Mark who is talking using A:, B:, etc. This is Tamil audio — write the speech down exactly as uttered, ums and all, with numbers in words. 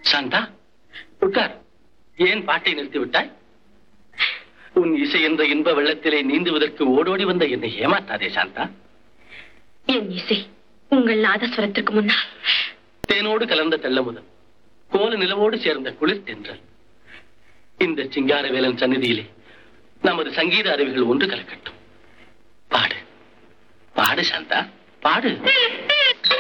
A: சாந்தா, உட்கார். ஏன் பாட்டை நிறுத்திவிட்டாய்? உன் இசை என்ற இன்ப வெள்ளத்திலே நீந்துவதற்கு ஓடோடி வந்த என்னை ஏமாத்தாதே சாந்தா.
B: என் இசை உங்கள் நாதஸ்வரத்திற்கு முன்னால்
A: தேனோடு கலந்த தெள்ளமுதல், கோல நிலவோடு சேர்ந்த குளிர் தென்றல். இந்த சிங்காரவேலன் சந்நிதியிலே நமது சங்கீத அறிவுகள் ஒன்று கலக்கட்டும். பாடு, பாடு சாந்தா, பாடு.